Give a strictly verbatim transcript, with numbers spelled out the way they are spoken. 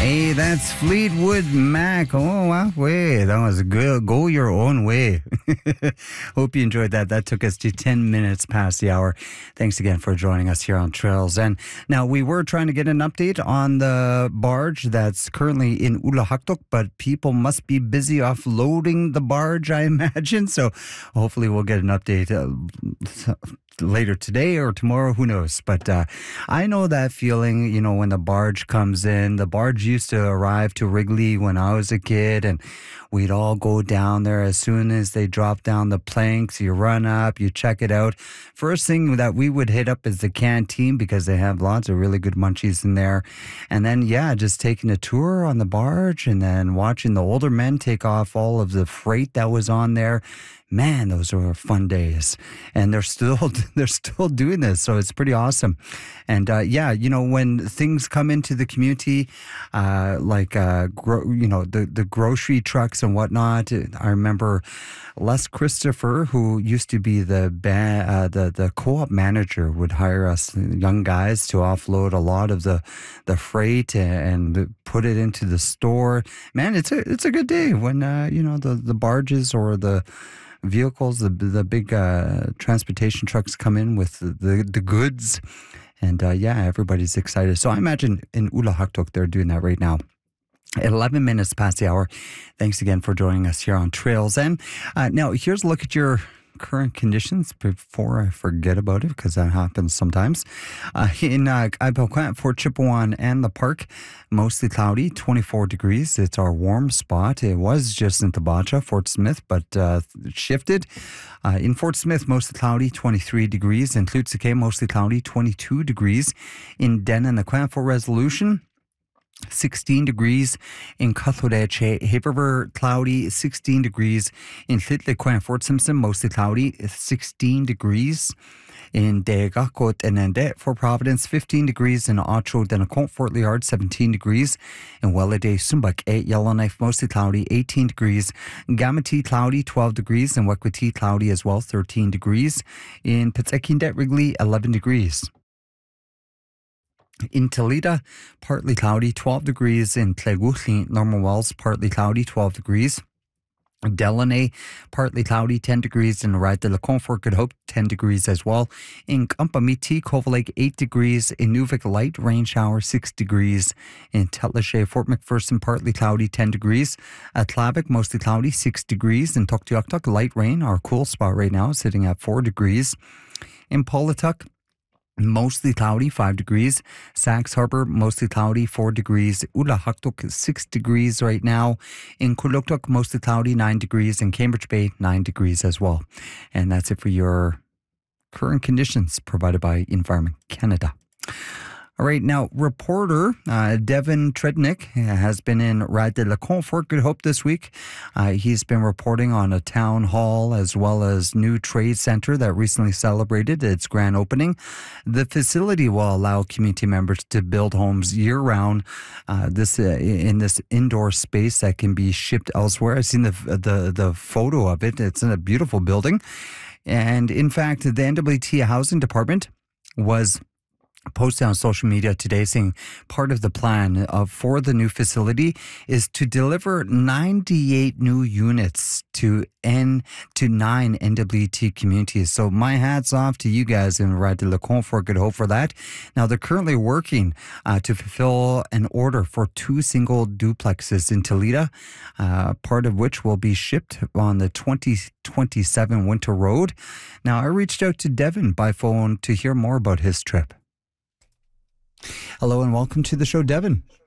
Hey, that's Fleetwood Mac. Oh, wow. Way. That was good. Go your own way. Hope you enjoyed that. That took us to ten minutes past the hour. Thanks again for joining us here on Trails. And now we were trying to get an update on the barge that's currently in Ulahaktokk, but people must be busy offloading the barge, I imagine. So hopefully we'll get an update uh, later today or tomorrow, who knows. But uh, I know that feeling, you know, when the barge comes in. The barge used to arrive to Wrigley when I was a kid, and we'd all go down there as soon as they drop down the planks. You run up, you check it out. First thing that we would hit up is the canteen because they have lots of really good munchies in there. And then, yeah, just taking a tour on the barge and then watching the older men take off all of the freight that was on there. Man, those were fun days, and they're still they're still doing this, so it's pretty awesome. And uh, yeah, you know, when things come into the community, uh, like uh, gro- you know, the the grocery trucks and whatnot. I remember Les Christopher, who used to be the ba- uh, the the co-op manager, would hire us young guys to offload a lot of the the freight and put it into the store. Man, it's a it's a good day when uh, you know the the barges or the vehicles, the the big uh, transportation trucks come in with the, the, the goods. And uh, yeah, everybody's excited. So I imagine in Ulahaktokk, they're doing that right now. eleven minutes past the hour. Thanks again for joining us here on Trails. And uh, now here's a look at your current conditions before I forget about it, because that happens sometimes. Uh, in uh, Ipoquet, Fort Chipewyan and the park, mostly cloudy, twenty-four degrees. It's our warm spot. It was just in Tabacha, Fort Smith, but uh, shifted. Uh, in Fort Smith, mostly cloudy, twenty-three degrees. In Tlutske, mostly cloudy, twenty-two degrees. In Denanaquan, for Resolution, sixteen degrees. In Cuthlodetche, Haverver, cloudy, sixteen degrees. In Tlitlequan, Fort Simpson, mostly cloudy, sixteen degrees. In Degakot and Nende, Fort Providence, fifteen degrees. In Ocho, Denacont, Fort Liard, seventeen degrees. In Wellade, Sumbak, eight, Yellowknife, mostly cloudy, eighteen degrees. In Gamati, cloudy, twelve degrees. In Wekwati, cloudy as well, thirteen degrees. In Petzekindet, Wrigley, eleven degrees. In Toledo, partly cloudy, twelve degrees. In Tleguchli, Normal Wells, partly cloudy, twelve degrees. Delaney, partly cloudy, ten degrees. In Ride de la Confort, Good Hope, ten degrees as well. In Kampamiti, Cove Lake, eight degrees. In Nuvik, light rain shower, six degrees. In Tetlache, Fort McPherson, partly cloudy, ten degrees. At Tlavik, mostly cloudy, six degrees. In Tuktoyaktuk, light rain, our cool spot right now, sitting at four degrees. In Pawlatuck, mostly cloudy, five degrees. Sax Harbor, mostly cloudy, four degrees. Ulahaktokk, six degrees right now. In Kuluktuk, mostly cloudy, nine degrees. In Cambridge Bay, nine degrees as well. And that's it for your current conditions provided by Environment Canada. All right, now, reporter uh, Devin Trednick has been in Ride de la Confort, Good Hope, this week. Uh, he's been reporting on a town hall as well as new trade center that recently celebrated its grand opening. The facility will allow community members to build homes year-round uh, This uh, in this indoor space that can be shipped elsewhere. I've seen the, the, the photo of it. It's in a beautiful building. And, in fact, the N W T Housing Department was posted on social media today saying part of the plan of for the new facility is to deliver ninety-eight new units to N to nine N W T communities. So my hat's off to you guys in Ride de la Confort, Good Hope for that. Now they're currently working uh, to fulfill an order for two single duplexes in Toledo, uh, part of which will be shipped on the twenty twenty-seven Winter Road. Now I reached out to Devin by phone to hear more about his trip. Hello and welcome to the show, Devin.